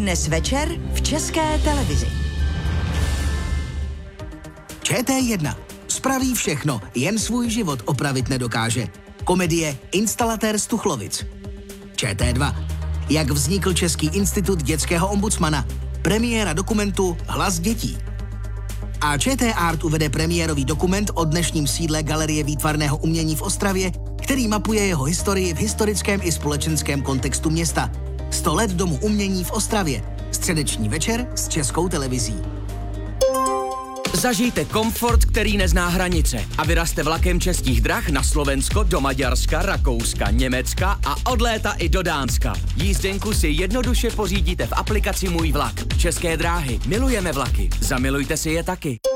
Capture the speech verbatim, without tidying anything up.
Dnes večer v České televizi. Č T jedna. Spraví všechno, jen svůj život opravit nedokáže. Komedie Instalatér z Tuchlovic. Č T dva. Jak vznikl Český institut dětského ombudsmana. Premiéra dokumentu Hlas dětí. A Č T Art uvede premiérový dokument o dnešním sídle Galerie výtvarného umění v Ostravě, který mapuje jeho historii v historickém i společenském kontextu města. sto let Domu umění v Ostravě. Středeční večer s Českou televizí. Zažijte komfort, který nezná hranice a vyrazte vlakem Českých drah na Slovensko, do Maďarska, Rakouska, Německa a od léta i do Dánska. Jízdenku si jednoduše pořídíte v aplikaci Můj vlak. České dráhy. Milujeme vlaky. Zamilujte si je taky.